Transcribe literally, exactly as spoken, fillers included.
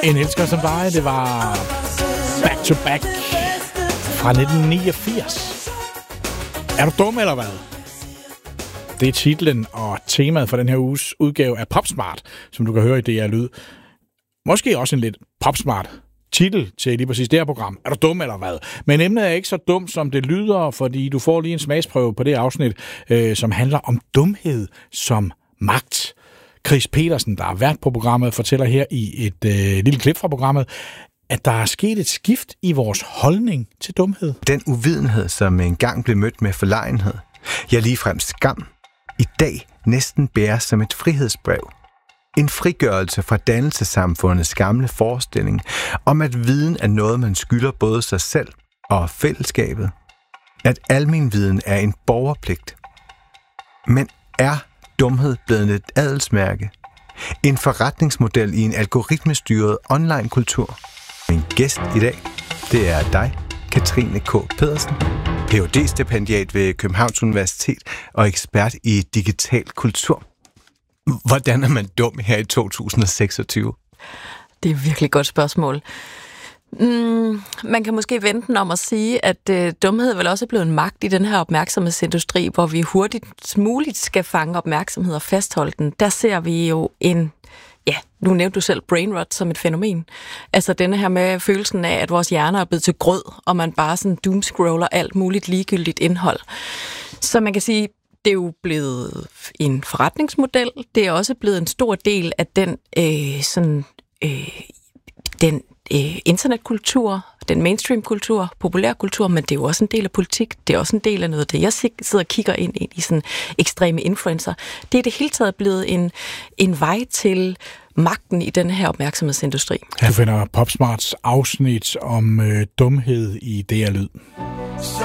En elsker som dig, det var Back to Back fra nitten niogfirs. Er du dum eller hvad? Det er titlen og temaet for den her uges udgave af Popsmart, som du kan høre i D R Lyd. Måske også en lidt popsmart titel til lige præcis det her program. Er du dum eller hvad? Men emnet er ikke så dumt, som det lyder, fordi du får lige en smagsprøve på det afsnit, øh, som handler om dumhed som magt. Chris Petersen, der er vært på programmet, fortæller her i et øh, lille klip fra programmet, at der er sket et skift i vores holdning til dumhed. Den uvidenhed, som engang blev mødt med forlegenhed, ja ligefrem skam, i dag næsten bæres som et frihedsbrev. En frigørelse fra dannelsessamfundets gamle forestilling om, at viden er noget, man skylder både sig selv og fællesskabet. At almenviden er en borgerpligt. Men er dumhed blevet et adelsmærke? En forretningsmodel i en algoritmestyret online-kultur? Min gæst i dag, det er dig, Katrine K. Pedersen, P H D-stipendiat ved Københavns Universitet og ekspert i digital kultur. Hvordan er man dum her i to tusind seksogtyve? Det er et virkelig godt spørgsmål. Mm, man kan måske vente den om at sige, at øh, dumhed vel også er blevet en magt i den her opmærksomhedsindustri, hvor vi hurtigt muligt skal fange opmærksomhed og fastholde den. Der ser vi jo en, ja, nu nævnte du selv brain rot som et fænomen. Altså denne her med følelsen af, at vores hjerner er blevet til grød, og man bare sådan doomscroller alt muligt ligegyldigt indhold. Så man kan sige, det er jo blevet en forretningsmodel. Det er også blevet en stor del af den øh, sådan øh, den øh, internetkultur, den mainstream-kultur, populærkultur, men det er jo også en del af politik. Det er også en del af noget, det jeg sidder og kigger ind, ind i sådan ekstreme influencer. Det er det hele taget blevet en, en vej til magten i den her opmærksomhedsindustri. Du finder Popsmarts afsnit om øh, dumhed i D R Lyd. Så